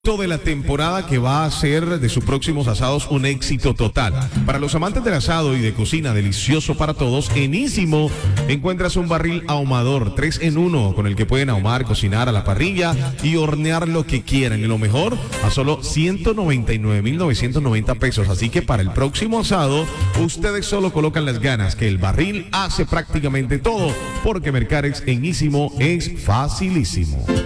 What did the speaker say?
de la temporada que va a hacer de sus próximos asados un éxito total. Para los amantes del asado y de cocina delicioso para todos, en Ísimo encuentras un barril ahumador 3 en 1 con el que pueden ahumar, cocinar a la parrilla y hornear lo que quieran. Y lo mejor, a solo 199,990 pesos. Así que para el próximo asado, ustedes solo colocan las ganas, que el barril hace prácticamente todo, porque Mercarex en Ísimo es facilísimo.